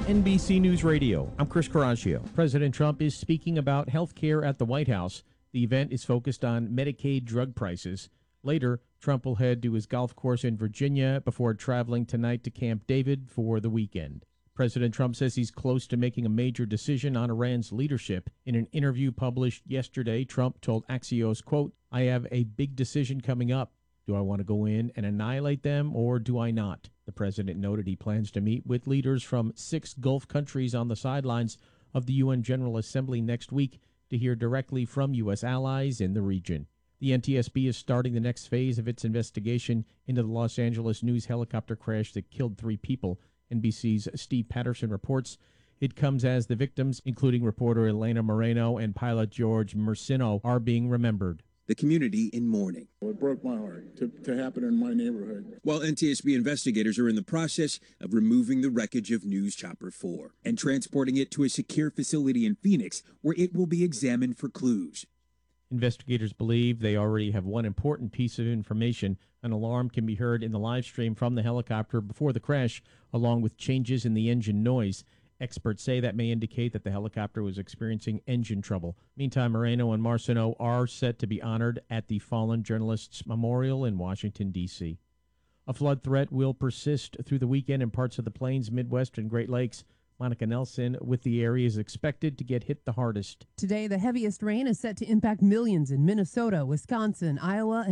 NBC News Radio, I'm Chris Caraccio. President Trump is speaking about health care at the White House. The event is focused on Medicaid drug prices. Later, Trump will head to his golf course in Virginia before traveling tonight to Camp David for the weekend. President Trump says he's close to making a major decision on Iran's leadership. In an interview published yesterday, Trump told Axios, quote, "I have a big decision coming up. Do I want to go in and annihilate them or do I not?" The president noted he plans to meet with leaders from 6 Gulf countries on the sidelines of the UN General Assembly next week to hear directly from U.S. allies in the region. The NTSB is starting the next phase of its investigation into the Los Angeles News helicopter crash that killed 3 people. NBC's Steve Patterson reports it comes as the victims, including reporter Elena Moreno and pilot George Mercino, are being remembered. The community in mourning. It broke my heart to happen in my neighborhood. While NTSB investigators are in the process of removing the wreckage of News Chopper 4 and transporting it to a secure facility in Phoenix where it will be examined for clues. Investigators believe they already have one important piece of information. An alarm can be heard in the live stream from the helicopter before the crash, along with changes in the engine noise. Experts say that may indicate that the helicopter was experiencing engine trouble. Meantime, Moreno and Marciano are set to be honored at the Fallen Journalists Memorial in Washington, D.C. A flood threat will persist through the weekend in parts of the Plains, Midwest, and Great Lakes. Monica Nelson with the areas expected to get hit the hardest. Today, the heaviest rain is set to impact millions in Minnesota, Wisconsin, Iowa,